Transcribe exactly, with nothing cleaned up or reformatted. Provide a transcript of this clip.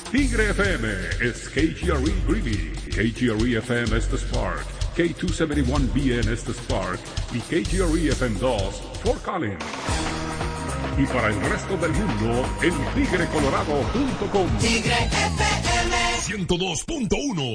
Tigre F M is K G R E Greeley, K G R E F M es The Spark, K doscientos setenta y uno B N es The Spark y K G R E F M dos Fort Collins. Y para el resto del mundo, en tigre colorado punto com. Tigre F M ciento dos punto uno.